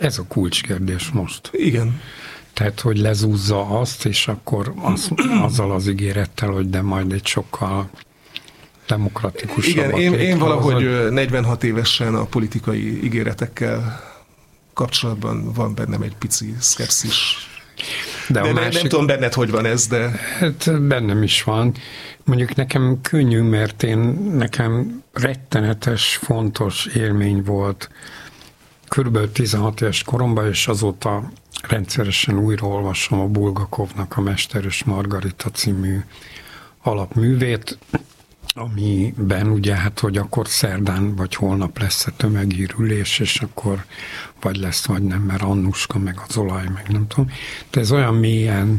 Ez a kulcskérdés most. Igen. Tehát, hogy lezúzza azt, és akkor azzal az ígérettel, hogy de majd egy sokkal demokratikusabb. Igen, én valahogy 46 évesen a politikai ígéretekkel kapcsolatban van bennem egy pici szkepszis. De nem tudom benned, hogy van ez, de... Hát bennem is van. Mondjuk nekem könnyű, mert nekem rettenetes, fontos élmény volt körülbelül 16 éves koromban, és azóta rendszeresen újraolvasom a Bulgakovnak a Mesterös Margarita című alapművét, amiben ugye hát, hogy akkor szerdán vagy holnap lesz a tömegírülés, és akkor vagy lesz, vagy nem, mert Annuska, meg az olaj, meg nem tudom. De ez olyan mélyen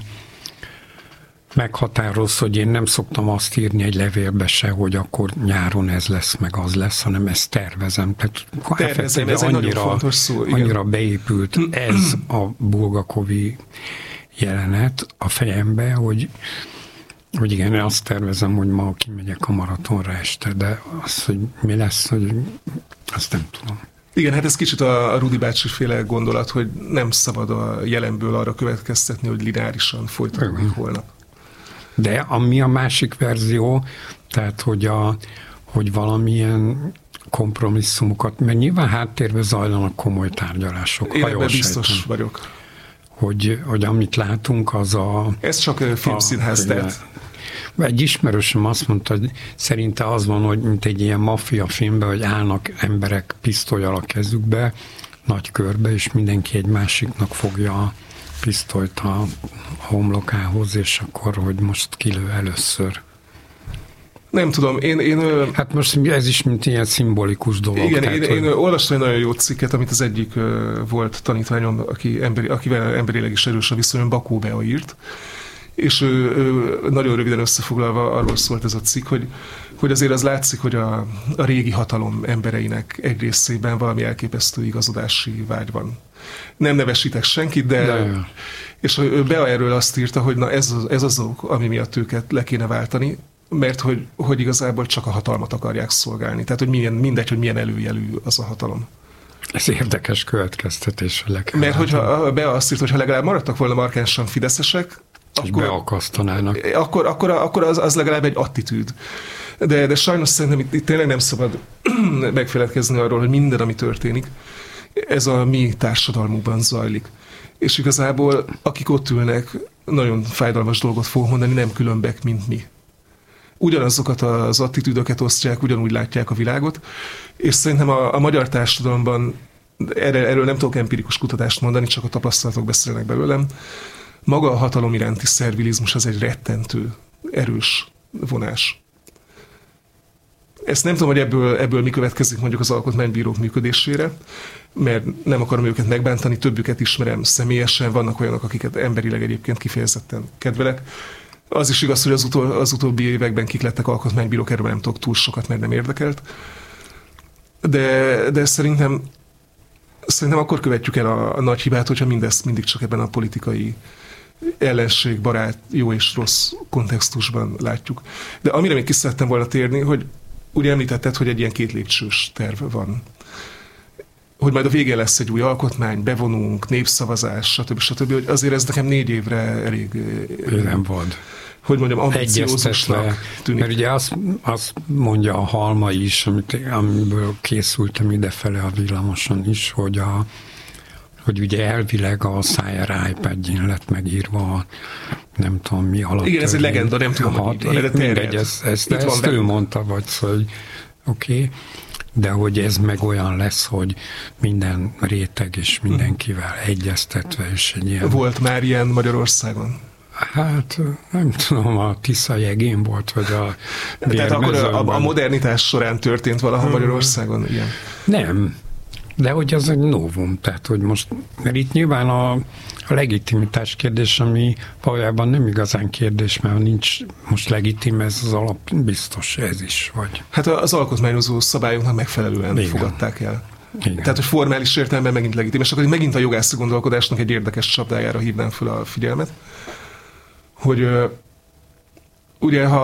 meghatároz, hogy én nem szoktam azt írni egy levélbe se, hogy akkor nyáron ez lesz, meg az lesz, hanem ezt tervezem. Tehát ez egy nagyon fontos szó. Annyira beépült ez a bulgakovi jelenet a fejembe, hogy igen, én azt tervezem, hogy ma kimegyek a maratonra este, de az, hogy mi lesz, hogy azt nem tudom. Igen, hát ez kicsit a Rudi bácsi féle gondolat, hogy nem szabad a jelenből arra következtetni, hogy lineárisan folytatódik holnap. De ami a másik verzió, tehát hogy valamilyen kompromisszumokat, mert nyilván háttérben zajlanak komoly tárgyalások. Én ebben biztos vagyok. Hogy amit látunk, az a... Ez csak filmszínház, tehát... Egy ismerősöm azt mondta, hogy szerinte az van, hogy mint egy ilyen maffia filmben, hogy állnak emberek pisztollyal a kezükbe, nagy körbe, és mindenki egy másiknak fogja a pisztolyt a homlokához, és akkor, hogy most kilő először. Nem tudom, Hát most ez is mint ilyen szimbolikus dolog. Igen, tehát, én olvastam egy nagyon jó cikket, amit az egyik volt tanítványom, akivel emberileg is erős a viszonyom, Bakó Bea írt, és ő nagyon röviden összefoglalva arról szólt ez a cikk, hogy azért az látszik, hogy a régi hatalom embereinek egy részében valami elképesztő igazodási vágy van. Nem nevesítek senkit, de... És Bea erről azt írta, hogy na ez az ok, ami miatt őket le kéne váltani, mert hogy igazából csak a hatalmat akarják szolgálni. Tehát, hogy mindegy, hogy milyen előjelű az a hatalom. Ez érdekes következtetés. Mert hogyha Bea azt írt, hogyha legalább maradtak volna markánsan fideszesek, akkor beakasztanának. Akkor az legalább egy attitűd. De sajnos szerintem itt tényleg nem szabad megfeledkezni arról, hogy minden, ami történik, ez a mi társadalmunkban zajlik. És igazából, akik ott ülnek, nagyon fájdalmas dolgot fog mondani, nem különbek, mint mi. Ugyanazokat az attitűdöket osztják, ugyanúgy látják a világot, és szerintem a magyar társadalomban, erről nem tudok empirikus kutatást mondani, csak a tapasztalatok beszélnek belőlem, maga a hatalom iránti szervilizmus az egy rettentő, erős vonás. Ezt nem tudom, hogy ebből mi következik mondjuk az alkotmánybírók működésére, mert nem akarom őket megbántani, többüket ismerem személyesen, vannak olyanok, akiket emberileg egyébként kifejezetten kedvelek. Az is igaz, hogy az utóbbi években kik lettek alkotmánybírók, erről nem tudok túl sokat, mert nem érdekelt. De szerintem akkor követjük el a nagy hibát, hogyha mindezt mindig csak ebben a politikai ellenség, barát, jó és rossz kontextusban látjuk. De amire még ki szerettem volna térni, hogy ugye említetted, hogy egy ilyen 2 lépcsős terv van. Hogy majd a végén lesz egy új alkotmány, bevonunk, népszavazás, stb. Hogy azért ez nekem 4 évre elég... Nem volt. Hogy mondjam, ambiciózusnak tűnik. Mert ugye azt mondja a Halma is, amiből készültem idefele a villamoson is, hogy ugye elvileg a Szájer iPad-jén lett megírva nem tudom mi alatt. Igen, ez egy legenda, nem tudom, hogy mindegy, ezt ő mondta, vagy szóval, hogy oké. De hogy ez meg olyan lesz, hogy minden réteg és mindenkivel egyeztetve, és egy ilyen... Volt már ilyen Magyarországon? Hát nem tudom, a Tisza jegén volt, vagy a Tehát akkor a modernitás során történt valaha Magyarországon? Igen. Nem, de hogy az egy novum, tehát hogy most, mert itt nyilván a legitimitás kérdés, ami valójában nem igazán kérdés, mert nincs most legitim, ez az alap, biztos ez is, vagy... Hát az alkotmányozó szabályoknak megfelelően fogadták el. Igen. Tehát, hogy formális értelemben megint legitim. És akkor megint a jogászi gondolkodásnak egy érdekes csapdájára hívnám fel a figyelmet, hogy ugye, ha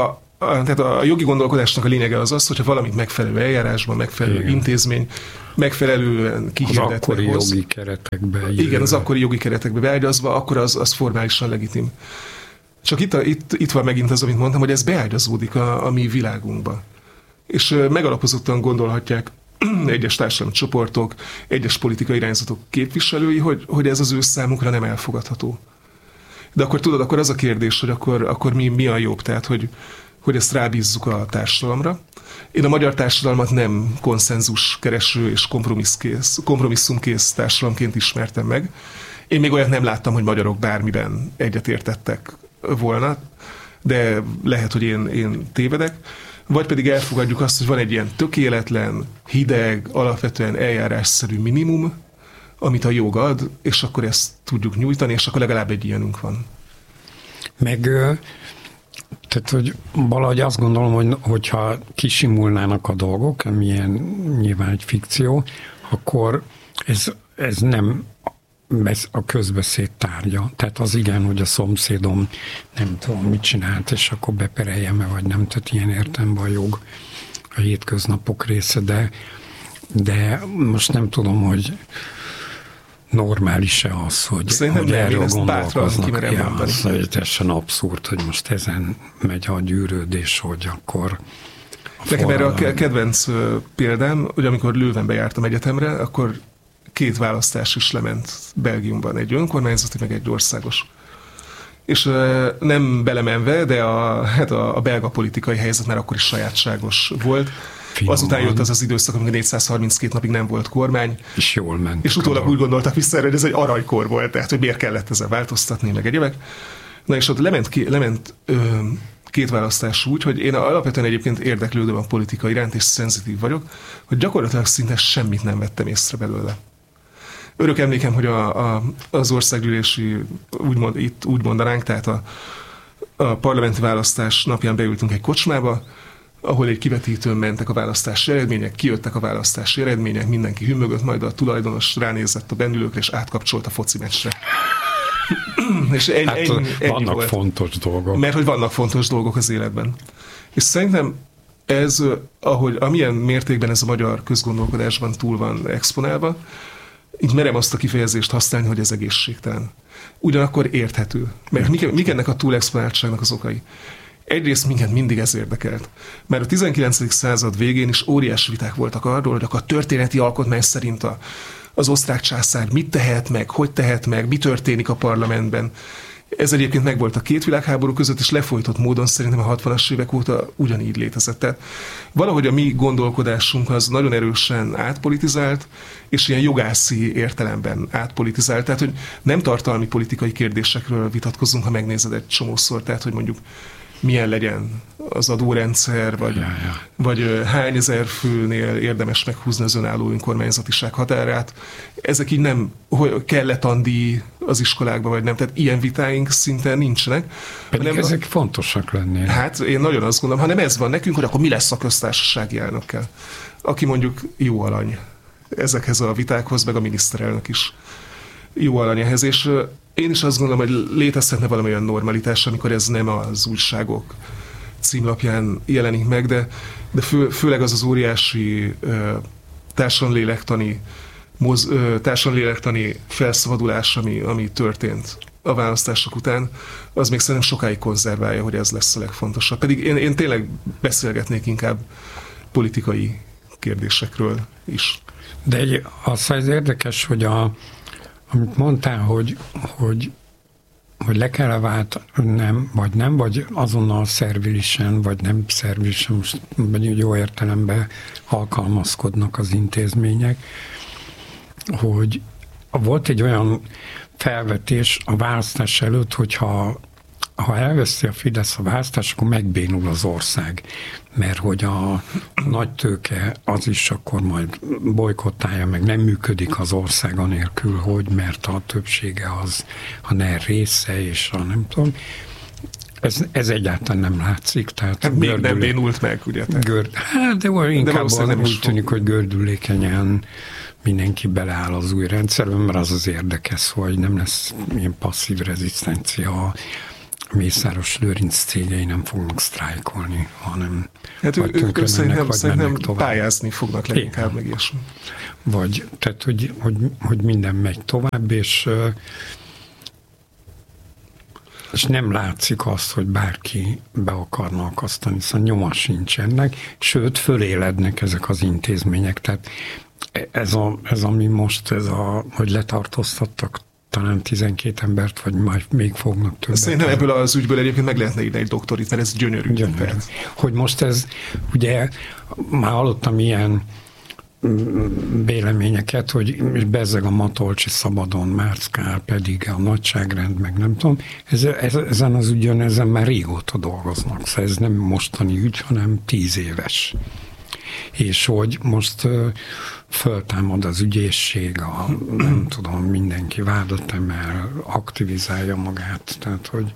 tehát a jogi gondolkodásnak a lényege az, hogyha valamit megfelelő eljárásban, megfelelő igen. intézmény, megfelelően kihirdetve az akkori jogi keretekbe. Igen, az akkori jogi keretekbe beágyazva, akkor az formálisan legitim. Csak itt van megint az, amit mondtam, hogy ez beágyazódik a mi világunkba. És megalapozottan gondolhatják egyes társadalmi csoportok, egyes politikai irányzatok képviselői, hogy ez az ő számukra nem elfogadható. De akkor tudod, akkor az a kérdés, hogy akkor mi a jobb, tehát hogy ezt rábízzuk a társadalomra. Én a magyar társadalmat nem konszenzus kereső és kompromisszumkész társadalomként ismertem meg. Én még olyat nem láttam, hogy magyarok bármiben egyetértettek volna, de lehet, hogy én tévedek. Vagy pedig elfogadjuk azt, hogy van egy ilyen tökéletlen, hideg, alapvetően eljárásszerű minimum, amit a jog ad, és akkor ezt tudjuk nyújtani, és akkor legalább egy ilyenünk van. Meg, tehát, hogy valahogy azt gondolom, hogyha kisimulnának a dolgok, amilyen nyilván egy fikció, akkor ez nem a közbeszéd tárgya. Tehát az igen, hogy a szomszédom nem tudom, mit csinált, és akkor bepereljem-e, vagy nem. Tehát ilyen értelemben a jog a hétköznapok része, de most nem tudom, hogy normális-e az, hogy erről gondolkoznak. Az teljesen abszurd, hogy most ezen megy a gyűrődés, hogy akkor... Nekem erre a kedvenc példám, hogy amikor Leuvenbe jártam egyetemre, akkor 2 választás is lement Belgiumban, egy önkormányzati, meg egy országos. És nem belemenve, de a belga politikai helyzet már akkor is sajátságos volt. Azután jött az időszak, amikor 432 napig nem volt kormány. És jól ment. És utólag úgy gondoltak vissza, hogy ez egy aranykor volt, tehát hogy miért kellett ezzel változtatni, meg egyébek. Na és ott lement 2 választás úgy, hogy én alapvetően egyébként érdeklődöm a politika iránt, és szenzitív vagyok, hogy gyakorlatilag szinte semmit nem vettem észre belőle. Örök emlékem, hogy az országgyűlési, úgy mondanánk, tehát a parlamenti választás napján beültünk egy kocsmába, ahol egy kivetítőn mentek a választási eredmények, kijöttek a választási eredmények, mindenki hümmögött, majd a tulajdonos ránézett a bennülőkre, és átkapcsolt a foci meccsre. És ennyi vannak volt. Fontos dolgok. Mert hogy vannak fontos dolgok az életben. És szerintem ez, amilyen mértékben ez a magyar közgondolkodásban túl van exponálva, így merem azt a kifejezést használni, hogy ez egészségtelen. Ugyanakkor érthető. Mert mik ennek a túlexponáltságnak az okai? Egyrészt minket mindig ez érdekelt. Mert a 19. század végén is óriási viták voltak arról, hogy a történeti alkotmány szerint az osztrák császár mit tehet meg, hogy tehet meg, mi történik a parlamentben. Ez egyébként megvolt a 2 világháború között, és lefolytott módon szerintem a 60-as évek óta ugyanígy létezett. Tehát valahogy a mi gondolkodásunk az nagyon erősen átpolitizált, és ilyen jogászi értelemben átpolitizált. Tehát, hogy nem tartalmi politikai kérdésekről vitatkozunk, ha megnézed egy csomószor, tehát, hogy mondjuk milyen legyen az adórendszer, vagy hány ezer főnél érdemes meghúzni az önálló önkormányzatiság határát. Ezek így nem, hogy kell-e tandíj az iskolákba, vagy nem. Tehát ilyen vitáink szinte nincsenek. Pedig ezek fontosak lennének. Hát én nagyon azt gondolom, hanem ez van nekünk, hogy akkor mi lesz a köztársasági elnökkel, aki mondjuk jó alany ezekhez a vitákhoz, meg a miniszterelnök is jó alany ehhez, és én is azt gondolom, hogy létezhetne valami olyan normalitás, amikor ez nem az újságok címlapján jelenik meg, de főleg az óriási társadalomlélektani felszabadulás, ami történt a választások után, az még szerintem sokáig konzerválja, hogy ez lesz a legfontosabb. Pedig én tényleg beszélgetnék inkább politikai kérdésekről is. De az érdekes, hogy amit mondtál, hogy le kell váltani, vagy azonnal szervilisen, vagy nem szervilisen, most jó értelemben alkalmazkodnak az intézmények, hogy volt egy olyan felvetés a választás előtt, hogyha elveszi a Fidesz a választás, akkor megbénul az ország, mert hogy a nagy tőke az is akkor majd bojkottálja, meg nem működik az ország anélkül, hogy mert a többsége az a NER része, és a nem tudom. Ez egyáltalán nem látszik. Tehát hát még nem bénult meg, ugye? De inkább úgy tűnik, hogy gördülékenyen mindenki beleáll az új rendszerben, mert az érdekes, hogy nem lesz ilyen passzív rezisztencia Mészáros Lőrinc cégei nem fognak sztrájkolni, hanem hát ők szerintem pályázni fognak leginkább, meg ilyesmi. Vagy, tehát, hogy minden megy tovább, és nem látszik azt, hogy bárki be akarna akasztani, szóval nyoma sincs ennek, sőt, fölélednek ezek az intézmények. Tehát ez ami most, hogy letartóztattak talán 12 embert, vagy majd még fognak többet. Szerintem ebből az ügyből egyébként meg lehetne írni egy doktorit, mert ez gyönyörű. Hogy most ez, ugye már hallottam ilyen véleményeket, hogy bezzeg a Matolcsi szabadon mászkál, pedig a nagyságrend, meg nem tudom. Ezen az ügyön, ezen már régóta dolgoznak. Szóval ez nem mostani ügy, hanem 10 éves. És hogy most föltámad az ügyészség, nem tudom, mindenki vádat emel, aktivizálja magát, tehát hogy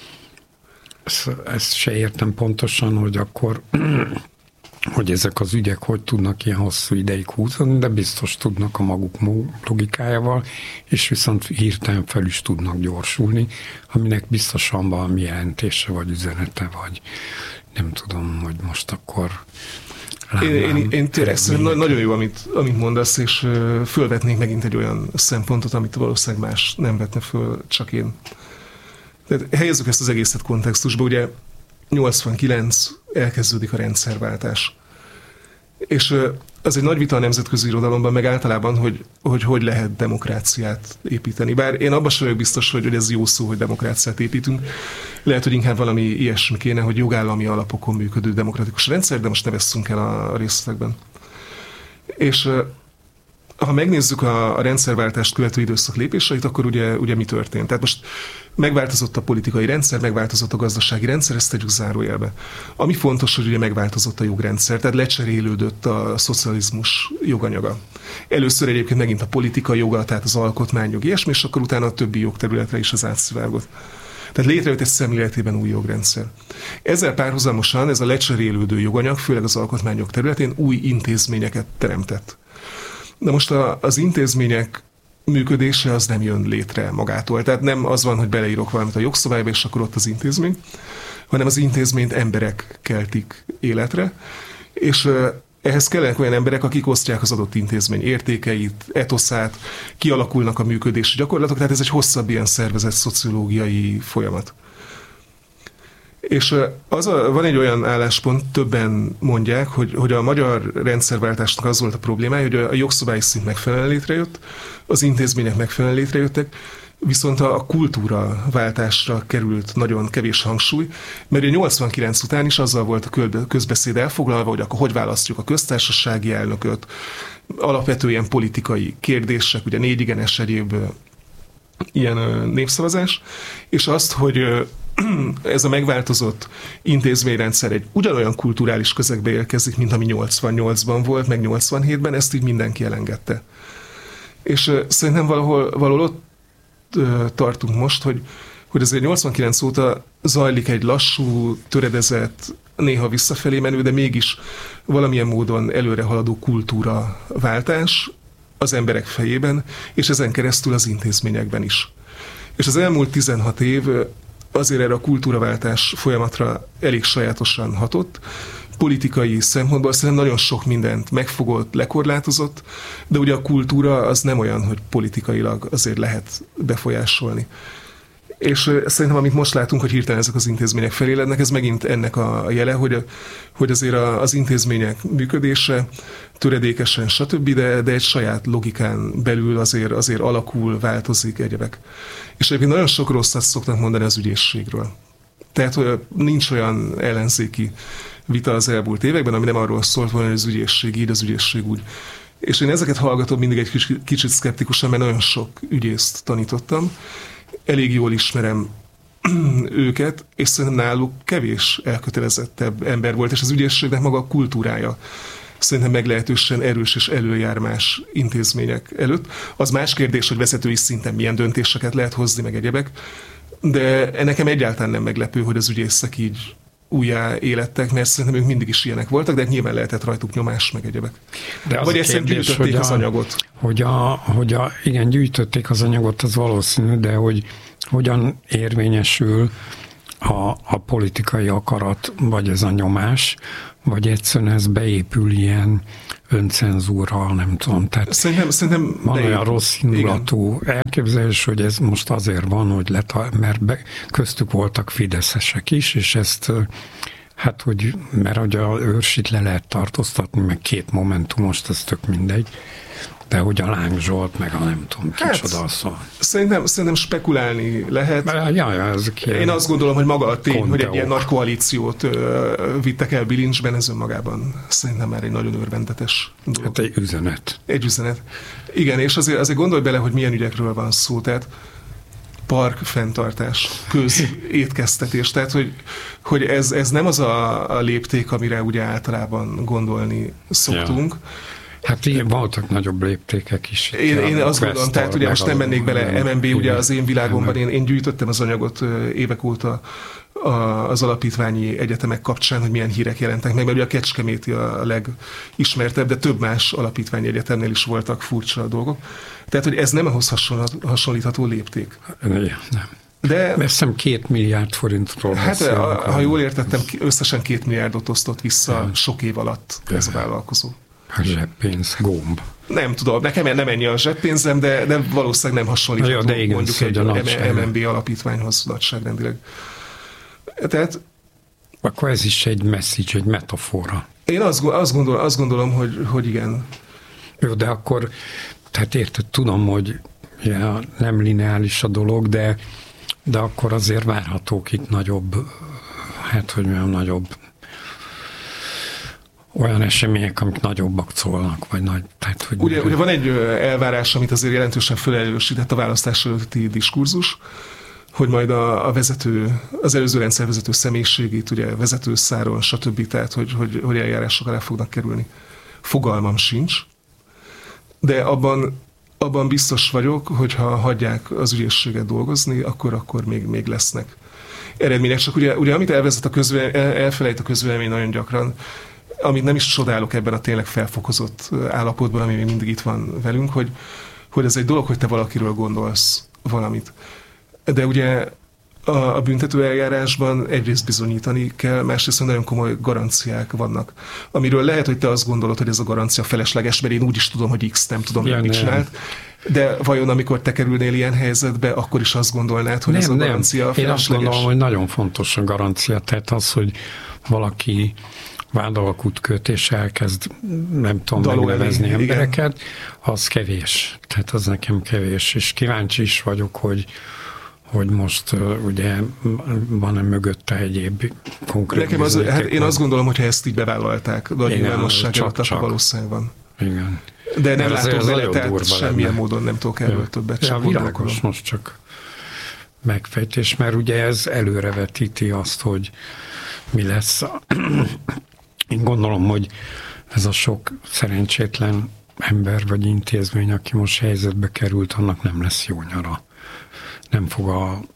ezt se értem pontosan, hogy akkor hogy ezek az ügyek hogy tudnak ilyen hosszú ideig húzni, de biztos tudnak a maguk logikájával, és viszont hirtelen fel is tudnak gyorsulni, aminek biztosan valami jelentése, vagy üzenete, vagy nem tudom, hogy most akkor Én tényleg nagyon jó, amit mondasz, és fölvetnék megint egy olyan szempontot, amit valószínűleg más nem vetne föl, csak én. Tehát helyezzük ezt az egészet kontextusba, ugye 89 elkezdődik a rendszerváltás. És az egy nagy vita a nemzetközi irodalomban, meg általában, hogy lehet demokráciát építeni. Bár én abban sem vagyok biztos, hogy ez jó szó, hogy demokráciát építünk. Lehet, hogy inkább valami ilyesmi kéne, hogy jogállami alapokon működő demokratikus rendszer, de most ne vesszünk el a részletekben. És ha megnézzük a rendszerváltást követő időszak lépéseit, akkor ugye mi történt? Tehát most megváltozott a politikai rendszer, megváltozott a gazdasági rendszer, ezt tegyük zárójelbe. Ami fontos, hogy ugye megváltozott a jogrendszer, tehát lecserélődött a szocializmus joganyaga. Először egyébként megint a politikai joga, tehát az alkotmányjog, ilyesmi, és akkor utána a többi jogterületre is az átszivárgott. Tehát létrejött egy szemléletében új jogrendszer. Ezzel párhuzamosan ez a lecserélődő joganyag, főleg az alkotmányjog területén új intézményeket teremtett. Na most az intézmények működése az nem jön létre magától. Tehát nem az van, hogy beleírok valamit a jogszabályba, és akkor ott az intézmény, hanem az intézményt emberek keltik életre, és ehhez kellenek olyan emberek, akik osztják az adott intézmény értékeit, etoszát, kialakulnak a működési gyakorlatok, tehát ez egy hosszabb ilyen szervezett szociológiai folyamat. És van egy olyan álláspont, többen mondják, hogy a magyar rendszerváltásnak az volt a problémája, hogy a jogszabályi szint megfelelően létrejött, az intézmények megfelelően létrejöttek, viszont a kultúraváltásra került nagyon kevés hangsúly, mert a 89 után is azzal volt a közbeszéd elfoglalva, hogy akkor hogy választjuk a köztársasági elnököt, alapvető ilyen politikai kérdések, ugye 4 igenes egyéb ilyen népszavazás, és azt, hogy ez a megváltozott intézményrendszer egy ugyanolyan kulturális közegbe érkezik, mint ami 88-ban volt, meg 87-ben, ezt így mindenki elengedte. És szerintem valahol ott tartunk most, hogy azért 89 óta zajlik egy lassú, töredezett, néha visszafelé menő, de mégis valamilyen módon előre haladó kultúraváltás az emberek fejében, és ezen keresztül az intézményekben is. És az elmúlt 16 év azért erre a kultúraváltás folyamatra elég sajátosan hatott. Politikai szempontból szerintem nagyon sok mindent megfogott, lekorlátozott, de ugye a kultúra az nem olyan, hogy politikailag azért lehet befolyásolni. És szerintem, amit most látunk, hogy hirtelen ezek az intézmények felélednek, ez megint ennek a jele, hogy azért az intézmények működése töredékesen, stb., de egy saját logikán belül azért alakul, változik, egyebek. És egyébként nagyon sok rosszat szoktak mondani az ügyészségről. Tehát, hogy nincs olyan ellenzéki vita az elmúlt években, ami nem arról szólt volna, hogy az ügyészség így, az ügyészség úgy. És én ezeket hallgatom mindig egy kicsit szkeptikusan, mert nagyon sok ügyészt tanítottam. Elég jól ismerem őket, és szerintem náluk kevés elkötelezettebb ember volt, és az ügyészségnek maga a kultúrája szerintem meglehetősen erős és előjár más intézmények előtt. Az más kérdés, hogy vezetői szinten milyen döntéseket lehet hozni, meg egyebek, de nekem egyáltalán nem meglepő, hogy az ügyészek így újjáélettek, mert szerintem ők mindig is ilyenek voltak, de nyilván lehetett rajtuk nyomás, meg egyebek. De vagy egyszerűen gyűjtötték az anyagot. Igen, gyűjtötték az anyagot, az valószínű, de hogy hogyan érvényesül a politikai akarat, vagy ez a nyomás, vagy egyszerűen ez beépül ilyen öncenzúra, nem tudom. Tehát szerintem van olyan rossz indulatú elképzelés, hogy ez most azért van, hogy mert köztük voltak fideszesek is, és ezt hát, mert hogy a Őrsit le lehet tartóztatni, meg 2 Momentumost, ez tök mindegy. De hogy a Láng Zsolt, meg a nem tudom, kicsoda szól. Szerintem spekulálni lehet. Én azt gondolom, hogy maga a tény, hogy egy ilyen nagy koalíciót vittek el bilincsben, ez önmagában szerintem már egy nagyon örvendetes dolog. Hát egy üzenet. Egy üzenet. Igen, és azért gondolj bele, hogy milyen ügyekről van szó. Tehát parkfenntartás, közétkeztetés. Tehát, hogy ez nem az a lépték, amire ugye általában gondolni szoktunk. Ja. Hát igen, voltak nagyobb léptékek is. Én azt gondolom, tehát ugye most nem mennék bele, MNB ugye az én világomban, én gyűjtöttem az anyagot évek óta az alapítványi egyetemek kapcsán, hogy milyen hírek jelentek meg, mert ugye a Kecskeméti a legismertebb, de több más alapítványi egyetemnél is voltak furcsa dolgok. Tehát, hogy ez nem ahhoz hasonlítható lépték. Nem. De azt hiszem 2 milliárd forintról beszélünk. Ha jól értettem, összesen 2 milliárdot osztott vissza sok év alatt ez a vállalkozó. A zseppénz, gomb. Nem tudom, nekem nem ennyi a zseppénzem, de valószínűleg nem hasonlítható mondjuk egy MNB alapítványhoz nagyságrendileg. Tehát, akkor ez is egy message, egy metafora. Én azt gondolom, hogy igen. Jó, de akkor, tehát érted, tudom, hogy nem lineáris a dolog, de akkor azért várhatók itt nagyobb, nagyobb olyan események, amik nagyobbak szólnak, vagy nagy... Tehát, hogy ugye van egy elvárás, amit azért jelentősen felerősített a választás előtti diskurzus, hogy majd az előző rendszer vezető személyiségét, ugye vezetőszáron, stb. Tehát, hogy eljárások alá fognak kerülni. Fogalmam sincs, de abban biztos vagyok, hogy ha hagyják az ügyészséget dolgozni, akkor még lesznek eredmények. Csak ugye amit elfelejt a közvélemény nagyon gyakran, amit nem is csodálok ebben a tényleg felfokozott állapotban, ami még mindig itt van velünk, hogy ez egy dolog, hogy te valakiről gondolsz valamit. De ugye a büntető eljárásban egyrészt bizonyítani kell, másrészt nagyon komoly garanciák vannak, amiről lehet, hogy te azt gondolod, hogy ez a garancia felesleges, mert én úgy is tudom, hogy X nem tudom, mit csinált. De vajon, amikor te kerülnél ilyen helyzetbe, akkor is azt gondolnád, hogy ez a garancia felesleges? Én azt gondolom, hogy nagyon fontos a garancia. Tehát az, hogy valaki vádalakút köt és elkezd, nem tudom megnevezni embereket, az kevés. Tehát az nekem kevés. És kíváncsi is vagyok, hogy most ugye van-e mögötte egyéb konkrét nekem én azt gondolom, hogy ha ezt így bevállalták, de a nyilvánosság előtt, akkor valószínűleg van. Igen. De nem látom vele, tehát semmilyen módon nem tudok erről többet sem világos, most csak megfejtés, mert ugye ez előrevetíti azt, hogy mi lesz. Én gondolom, hogy ez a sok szerencsétlen ember vagy intézmény, aki most helyzetbe került, annak nem lesz jó nyara. Nem fog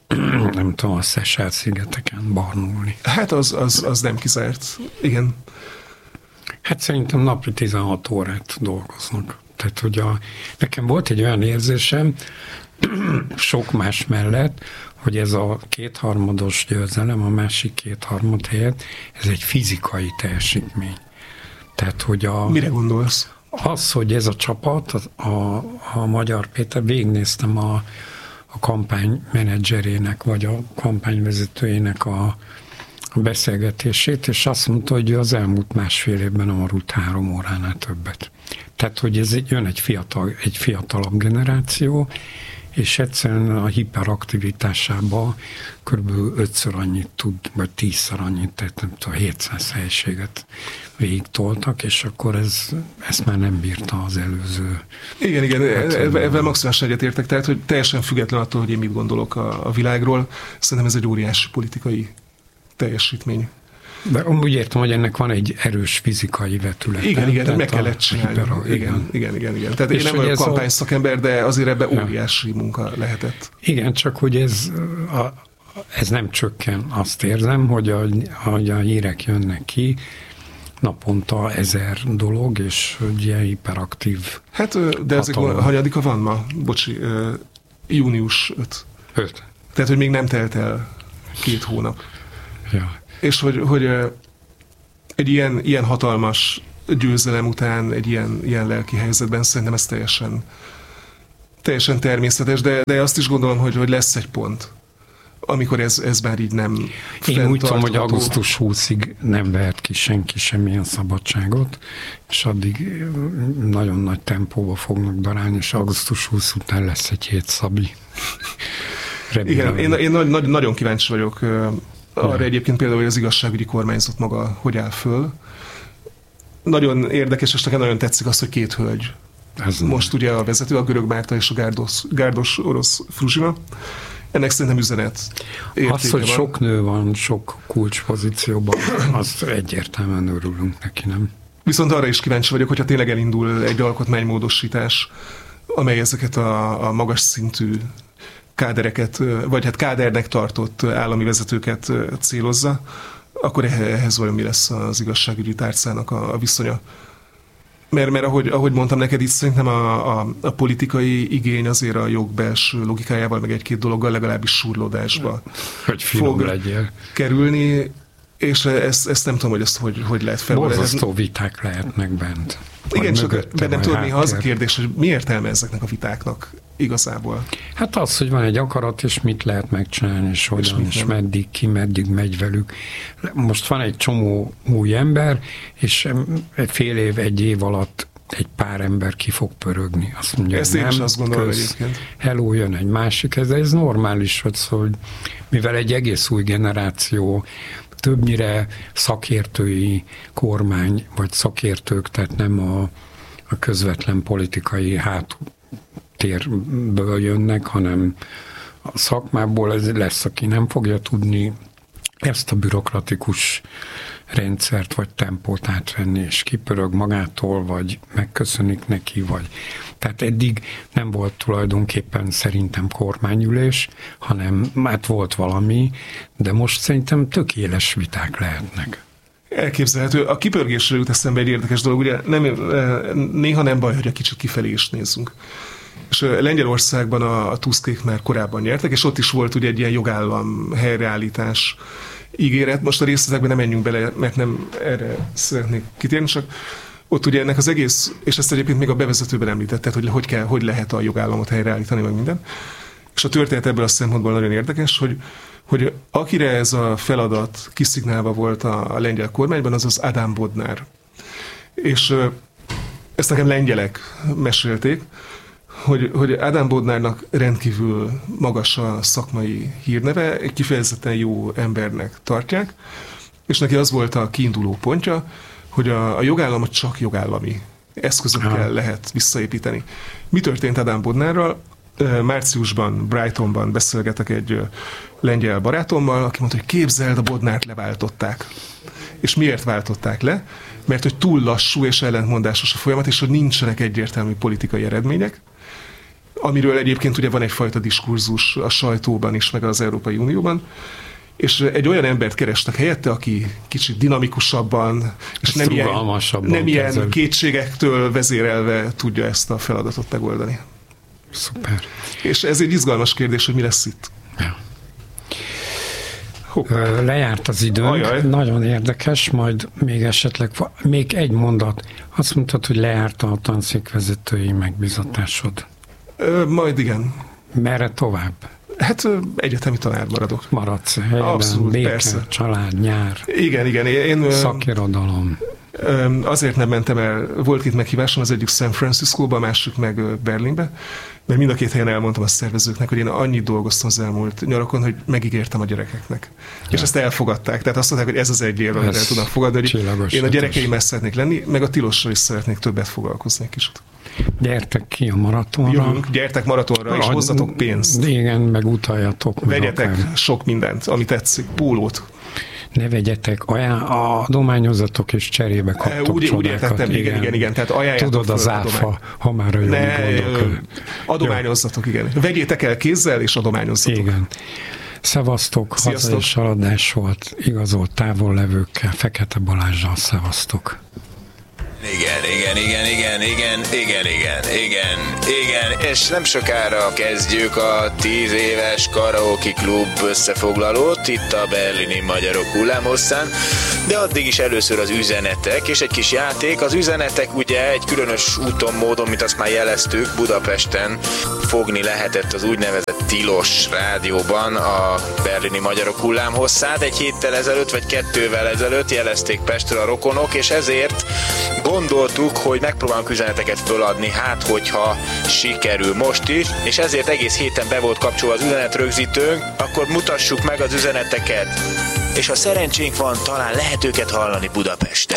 a Seychelles-szigeteken barnulni. Hát az nem kizárt. Igen. Hát szerintem napi 16 órát dolgoznak. Tehát, hogy nekem volt egy olyan érzésem, sok más mellett, hogy ez a 2/3 győzelem, a másik 2/3 helyett, ez egy fizikai teljesítmény. Tehát, hogy mire gondolsz? Az, hogy ez a csapat, a Magyar Péter, végignéztem a kampánymenedzserének, vagy a kampányvezetőjének a beszélgetését, és azt mondta, hogy az elmúlt 1,5 évben amarult 3 óránál többet. Tehát, hogy ez jön egy fiatalabb generáció, és egyszerűen a hiperaktivitásában kb. 5-ször annyit tud, vagy 10-szer annyit, tehát nem tudom, 700 helyiséget végig toltak, és akkor ezt már nem bírta az előző. Igen, ebben maximálisan egyetértek, tehát, hogy teljesen független attól, hogy én mit gondolok a világról, szerintem ez egy óriási politikai teljesítmény. De úgy értem, hogy ennek van egy erős fizikai vetülete. Igen, meg kellett csinálni. Igen. Tehát én nem vagyok kampányszakember, de azért ebben óriási munka lehetett. Igen, csak hogy ez nem csökken. Azt érzem, hogy a hírek jönnek ki, naponta 1000 dolog, és ilyen hiperaktív. Hát, de ezek hanyadika van ma? Bocsi, június 5. 5. Tehát, hogy még nem telt el 2 hónap. Ja. És hogy egy ilyen hatalmas győzelem után, egy ilyen lelki helyzetben szerintem ez teljesen természetes, de azt is gondolom, hogy lesz egy pont, amikor ez már így nem Én úgy tudom, hogy augusztus 20-ig nem vehet ki senki semmilyen szabadságot, és addig nagyon nagy tempóba fognak darálni, és augusztus 20 után lesz egy hét Szabi. Igen, én nagyon kíváncsi vagyok arra egyébként például, hogy az igazságügyi kormányzat maga hogy áll föl. Nagyon érdekes, és nekem nagyon tetszik az, hogy 2 hölgy. Most ugye a vezető, a Görög Márta és a Gárdos Orosz Fruzsina. Ennek szerintem üzenet értéke az, hogy van. sok nő van, sok kulcspozícióban, az egyértelműen örülünk neki, nem? Viszont arra is kíváncsi vagyok, hogyha tényleg elindul egy alkotmánymódosítás, amely ezeket a magas szintű kádereket, vagy hát kádernek tartott állami vezetőket célozza, akkor ehhez vajon mi lesz az igazságügyi tárcának a viszonya. Mert ahogy mondtam neked, itt szerintem a politikai igény azért a jog belső logikájával, meg egy-két dologgal legalábbis surlódásba fog kerülni, és ezt nem tudom, hogy ezt hogy lehet feloldazni. Borzasztó viták lehetnek bent. Igen, csak bennem tudod, néha az a kérdés, hogy mi értelme ezeknek a vitáknak igazából? Hát az, hogy van egy akarat, és mit lehet megcsinálni, és hogyan, és meddig megy velük. Most van egy csomó új ember, és fél év, egy év alatt egy pár ember ki fog pörögni. Azt mondja, ezt én is azt gondolom egyébként. Hello, jön egy másik, ez normális, hogy mivel egy egész új generáció, többnyire szakértői kormány, vagy szakértők, tehát nem a közvetlen politikai háttérből jönnek, hanem a szakmából ez lesz, aki nem fogja tudni ezt a bürokratikus rendszert vagy tempót átvenni, és kipörög magától, vagy megköszönik neki, vagy... Tehát eddig nem volt tulajdonképpen szerintem kormányülés, hanem hát volt valami, de most szerintem tökéletes viták lehetnek. Elképzelhető. A kipörgésről jut eszembe egy érdekes dolog, ugye néha nem baj, hogy egy kicsit kifelé is nézzünk. És Lengyelországban a Tuskék már korábban nyertek, és ott is volt ugye egy ilyen jogállam helyreállítás ígéret. Most a részletekben nem menjünk bele, mert nem erre szeretnék kitérni, csak ott ugye ennek az egész, és ezt egyébként még a bevezetőben említetted, hogy lehet a jogállamot helyreállítani, meg minden. És a történet ebből a szempontból nagyon érdekes, hogy akire ez a feladat kiszignálva volt a lengyel kormányban, az Ádám Bodnár. És ezt nekem lengyelek mesélték, hogy Ádám Bodnárnak rendkívül magas a szakmai hírneve, kifejezetten jó embernek tartják, és neki az volt a kiinduló pontja, hogy a jogállamot csak jogállami eszközökkel lehet visszaépíteni. Mi történt Ádám Bodnárral? Márciusban Brightonban beszélgetek egy lengyel barátommal, aki mondta, hogy képzeld, a Bodnárt leváltották. És miért váltották le? Mert hogy túl lassú és ellentmondásos a folyamat, és hogy nincsenek egyértelmű politikai eredmények, amiről egyébként ugye van egyfajta diskurzus a sajtóban is, meg az Európai Unióban, és egy olyan embert kerestek helyette, aki kicsit dinamikusabban, és nem ilyen kétségektől vezérelve tudja ezt a feladatot megoldani. Szuper. És ez egy izgalmas kérdés, hogy mi lesz itt. Ja. Lejárt az időnk, ajaj. Nagyon érdekes, majd még esetleg, még egy mondat. Azt mondtad, hogy lejárt a tanszékvezetői megbízatásod. Majd igen. Merre tovább? Hát egyetemi tanár maradok. Maradsz helyben, abszolút, béke, persze. Család, nyár. Igen. Én szakirodalom. Azért nem mentem el, volt itt meghívásom, az egyik San Franciscóba, a másik meg Berlinbe, mert mind a két helyen elmondtam a szervezőknek, hogy én annyit dolgoztam az elmúlt nyarakon, hogy megígértem a gyerekeknek. Ja. És ezt elfogadták. Tehát azt mondták, hogy ez az egy év, amit el tudnak fogadni, hogy én a gyerekeimmel szeretnék lenni, meg a tilossal is szeretnék többet foglalkozni egy kicsit. Gyertek ki a maratonra. Jövünk, gyertek maratonra, és hozzatok pénzt. Igen, meg utaljatok. Vegyetek sok mindent, ami tetszik, pólót. Ne vegyetek, adományozatok és cserébe kaptok úgy csodákat. Igen. Tehát ajánljátok. Tudod az áfa, ha már a jó gondolok. Adományozzatok, igen. Vegyétek el kézzel, és adományozzatok. Igen. Szevasztok, haza és haladás volt, igazolt távollevőkkel, Fekete Balázssal, szevasztok. Igen, és nem sokára kezdjük a 10 éves karaoke klub összefoglalót itt a berlini magyarok hullámhosszán, de addig is először az üzenetek, és egy kis játék. Az üzenetek ugye egy különös úton, módon, mint azt már jeleztük, Budapesten fogni lehetett az úgynevezett tilos rádióban a berlini magyarok hullámhosszát. Egy héttel ezelőtt, vagy 2 ezelőtt jelezték Pestről a rokonok, és ezért gondoltuk, hogy megpróbálunk üzeneteket föladni, hát hogyha sikerül most is, és ezért egész héten be volt kapcsolva az üzenetrögzítőnk, akkor mutassuk meg az üzeneteket. És ha szerencsénk van, talán lehet őket hallani Budapesten.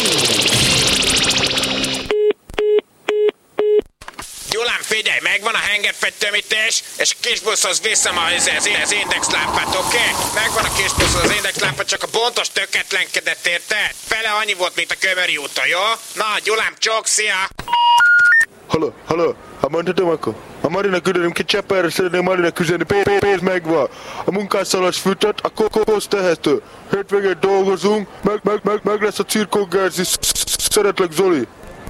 Gyulám, figyelj, megvan a hengerfegytömítés, és a kisbuszhoz viszem az indexlámpát, oké? Megvan a kisbuszhoz az indexlámpa, csak a bontos töketlenkedett, érted? Fele annyi volt, mint a Kömöri úton, jó? Na, Gyulám, csók, szia! Halló, ha mondhatom akkor? A Marinak üdönöm ki Cseppelre, szeretném Marinak üzenni, pénz megvan. A munkásszalas fűtet, a kokóz tehető. Hétvégén dolgozunk, meg lesz a cirkógerzi. Szeretlek, Zoli.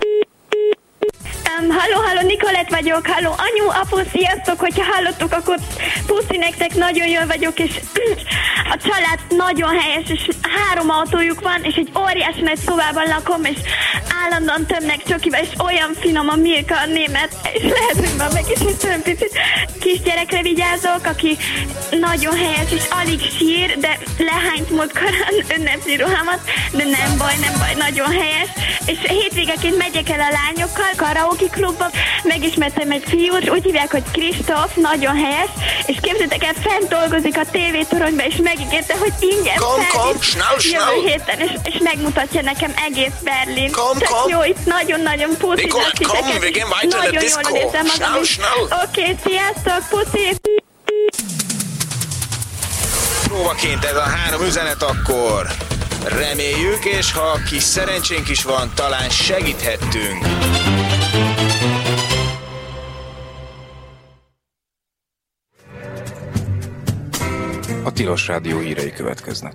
Halló, Nikolett vagyok, halló, anyu, apu, sziasztok, hogyha hallottuk, akkor puszi nektek, nagyon jól vagyok, és a család nagyon helyes, és 3 autójuk van, és egy óriási nagy szobában lakom, és állandóan tömnek csokiba, és olyan finom a Milka, a német, és lehet, hogy már meg is egy picit kisgyerekre vigyázok, aki nagyon helyes, és alig sír, de lehányt múltkorán ünnepi ruhámat, de nem baj, nagyon helyes, és hétvégeként megyek el a lányokkal, karaoke klubba, megismertem egy fiút, úgy hívják, hogy Kristóf, nagyon helyes, és képzeljétek el, fent dolgozik a tévétoronyba, és megígérte, hogy ingyen jövő héten, és megmutatja nekem egész Berlin. Csak jó, itt nagyon-nagyon puszítok titeket, nagyon jól érzem magam is. Oké, sziasztok, puszi! Próbaként ez a 3 üzenet akkor. Reméljük, és ha kis szerencsénk is van, talán segíthettünk. A Tilos Rádió hírei következnek.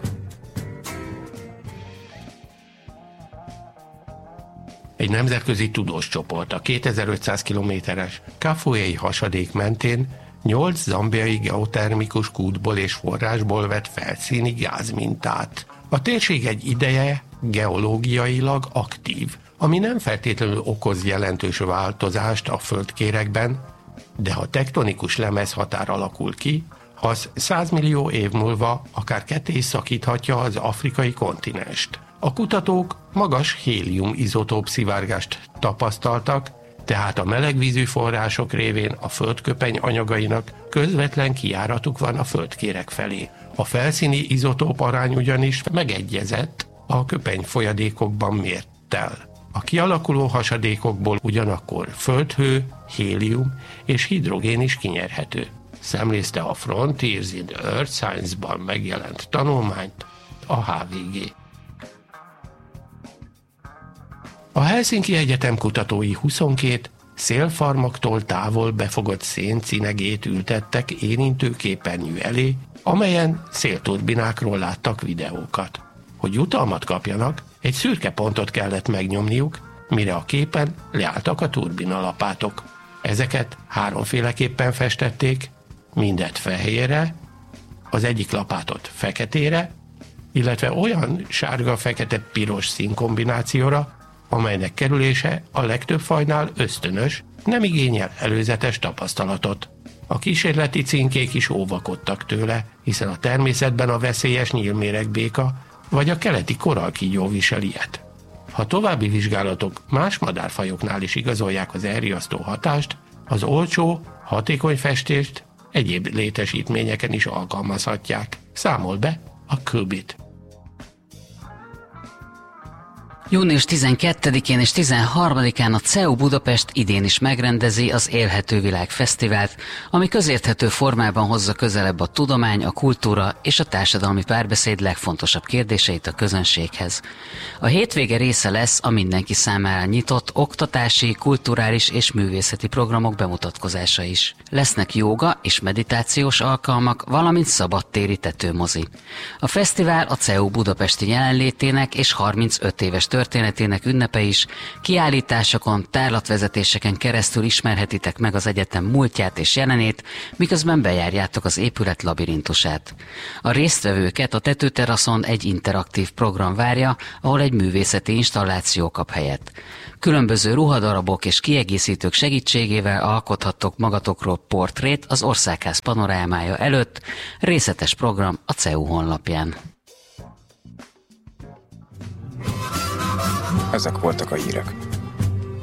Egy nemzetközi tudós csoport a 2500 kilométeres Kafuei hasadék mentén 8 zambiai geotermikus kútból és forrásból vett felszíni gázmintát. A térség egy ideje geológiailag aktív, ami nem feltétlenül okoz jelentős változást a földkéregben, de ha tektonikus lemezhatár alakul ki, az 100 millió év múlva akár ketté is szakíthatja az afrikai kontinenst. A kutatók magas hélium izotóp szivárgást tapasztaltak, tehát a melegvízű források révén a földköpeny anyagainak közvetlen kijáratuk van a földkéreg felé. A felszíni izotóp arány ugyanis megegyezett a köpeny folyadékokban mérttel. A kialakuló hasadékokból ugyanakkor földhő, hélium és hidrogén is kinyerhető. Szemlézte a Frontiers in Earth Science-ban megjelent tanulmányt a HVG. A Helsinki Egyetem kutatói 22 szélfarmaktól távol befogott széncinegét ültettek érintő képernyő elé, amelyen szélturbinákról láttak videókat. Hogy jutalmat kapjanak, egy szürke pontot kellett megnyomniuk, mire a képen leálltak a turbinalapátok. Ezeket 3-féleképpen festették, mindet fehérre, az egyik lapátot feketére, illetve olyan sárga-fekete-piros színkombinációra, amelynek kerülése a legtöbb fajnál ösztönös, nem igényel előzetes tapasztalatot. A kísérleti címkék is óvakodtak tőle, hiszen a természetben a veszélyes nyílméregbéka vagy a keleti korallkígyó visel ilyet. Ha további vizsgálatok más madárfajoknál is igazolják az elriasztó hatást, az olcsó, hatékony festést egyéb létesítményeken is alkalmazhatják. Számol be a Qubit. Június 12-én és 13-án a CEU Budapest idén is megrendezi az Élhető Világ Fesztivált, ami közérthető formában hozza közelebb a tudomány, a kultúra és a társadalmi párbeszéd legfontosabb kérdéseit a közönséghez. A hétvége része lesz a mindenki számára nyitott oktatási, kulturális és művészeti programok bemutatkozása is. Lesznek jóga és meditációs alkalmak, valamint szabadtéri tetőmozi. A fesztivál a CEU budapesti jelenlétének és 35 éves történetének ünnepe is, kiállításokon, tárlatvezetéseken keresztül ismerhetitek meg az egyetem múltját és jelenét, miközben bejárjátok az épület labirintusát. A résztvevőket a tetőteraszon egy interaktív program várja, ahol egy művészeti installáció kap helyet. Különböző ruhadarabok és kiegészítők segítségével alkothattok magatokról portrét az Országház panorámája előtt, részletes program a CEU honlapján. Ezek voltak a hírek.